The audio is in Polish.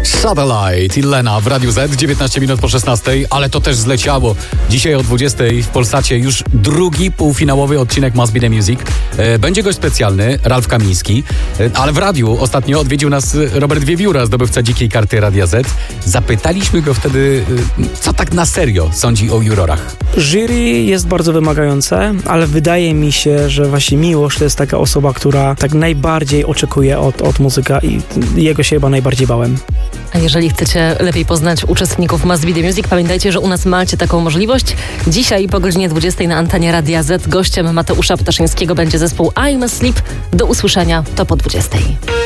Satellite i Lena w Radiu Z, 19 minut po 16, ale to też zleciało. Dzisiaj o 20 w Polsacie już drugi półfinałowy odcinek Must Be The Music. Będzie gość specjalny, Ralf Kamiński, ale w radiu ostatnio odwiedził nas Robert Wiewióra, zdobywca dzikiej karty Radia Z. Zapytaliśmy go wtedy, co tak na serio sądzi o jurorach. Jury jest bardzo wymagające, ale wydaje mi się, że właśnie Miłosz to jest taka osoba, która tak najbardziej oczekuje od muzyka i jego się chyba najbardziej bałem. A jeżeli chcecie lepiej poznać uczestników Must Be The Music, pamiętajcie, że u nas macie taką możliwość. Dzisiaj po godzinie 20 na antenie Radia Z gościem Mateusza Ptaszyńskiego będzie zespół I'm Asleep. Do usłyszenia, to po 20.